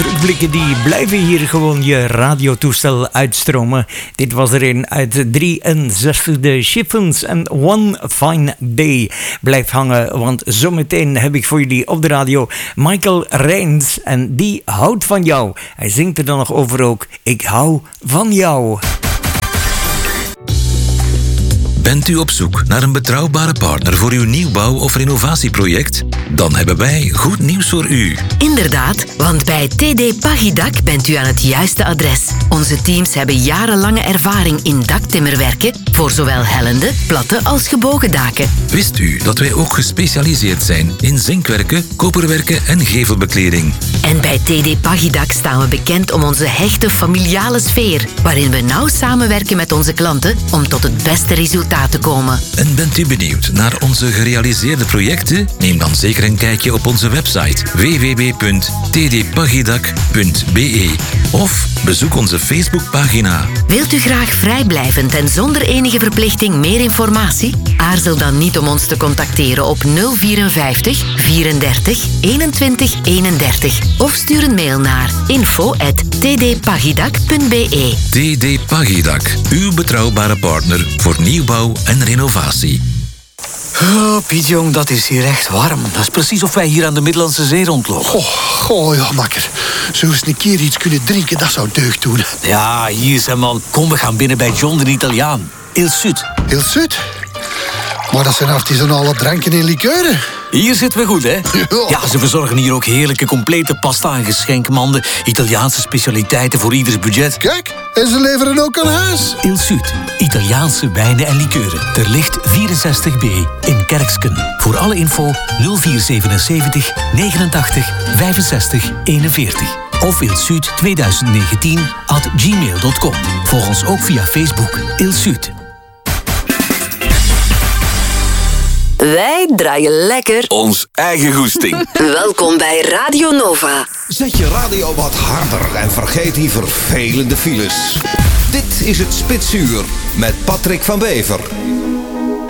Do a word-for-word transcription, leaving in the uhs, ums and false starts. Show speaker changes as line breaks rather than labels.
Blikken die blijven hier gewoon je radiotoestel uitstromen. Dit was er een uit drieënzestig, de Chiffons en One Fine Day. Blijf hangen, want zometeen heb ik voor jullie op de radio Michael Reins en die houdt van jou. Hij zingt er dan nog over ook. Ik hou van jou.
Bent u op zoek naar een betrouwbare partner voor uw nieuwbouw- of renovatieproject? Dan hebben wij goed nieuws voor u.
Inderdaad, want bij T D Pagiedak bent u aan het juiste adres. Onze teams hebben jarenlange ervaring in daktimmerwerken voor zowel hellende, platte als gebogen daken.
Wist u dat wij ook gespecialiseerd zijn in zinkwerken, koperwerken en gevelbekleding?
En bij T D Pagiedak staan we bekend om onze hechte familiale sfeer, waarin we nauw samenwerken met onze klanten om tot het beste resultaat te komen.
En bent u benieuwd naar onze gerealiseerde projecten? Neem dan zeker een kijkje op onze website w w w punt t d pagiedak punt b e of bezoek onze Facebookpagina.
Wilt u graag vrijblijvend en zonder enige verplichting meer informatie? Aarzel dan niet om ons te contacteren op nul vierenvijftig vierendertig eenentwintig eenendertig of stuur een mail naar info at t d pagiedak punt b e.
T D Pagiedak, uw betrouwbare partner voor nieuwbouw en renovatie.
Oh, Piet Jong, dat is hier echt warm. Dat is precies of wij hier aan de Middellandse Zee rondlopen.
Oh, goh, ja, makker. Zou eens een keer iets kunnen drinken, dat zou deugd doen.
Ja, hier zijn man. Kom, we gaan binnen bij John de Italiaan. Il Sud.
Il Sud? Maar dat zijn artisanale dranken en likeuren.
Hier zitten we goed, hè? Ja, ze verzorgen hier ook heerlijke complete pasta en geschenkmanden. Italiaanse specialiteiten voor ieders budget.
Kijk, en ze leveren ook aan huis.
Il Sud. Italiaanse wijnen en likeuren. Ter licht vierenzestig B in Kerksken. Voor alle info nul vier zevenenzeventig negenentachtig vijfenzestig eenenveertig. Of ilsud twintig negentien at gmail dot com. Volg ons ook via Facebook. Il Sud.
Wij draaien lekker
ons eigen goesting.
Welkom bij Radio Nova.
Zet je radio wat harder en vergeet die vervelende files. Dit is het Spitsuur met Patrick van Bever.